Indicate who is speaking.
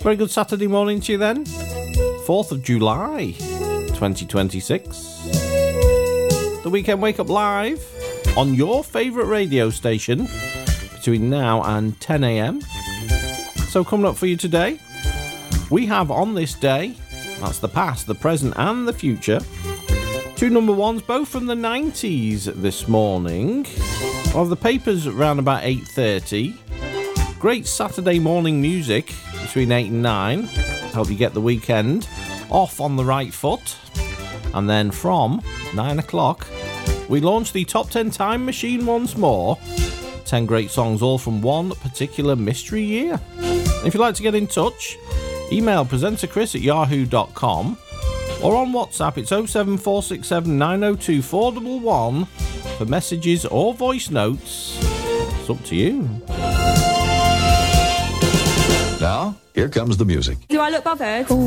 Speaker 1: Very good Saturday morning to you then. 4th of July, 2026. The Weekend Wake Up Live on your favourite radio station between now and 10 a.m. So coming up for you today, we have on this day, that's the past, the present and the future, 2 number ones, both from the 90s this morning. Of the papers around about 8:30. Great Saturday morning music between 8 and 9. Help you get the weekend off on the right foot. And then from 9 o'clock, we launch the Top 10 Time Machine once more. 10 great songs, all from one particular mystery year. If you'd like to get in touch, email presenterchris@yahoo.com or on WhatsApp, it's 07467 902 411 for messages or voice notes. It's up to you.
Speaker 2: Now, here comes the music.
Speaker 3: Do I look bothered?